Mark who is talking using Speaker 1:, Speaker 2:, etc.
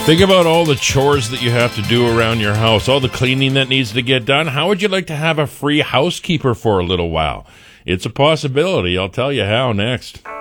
Speaker 1: Think about all the chores that you have to do around your house, all the cleaning that needs to get done. How would you like to have a free housekeeper for a little while? It's a possibility. I'll tell you how next.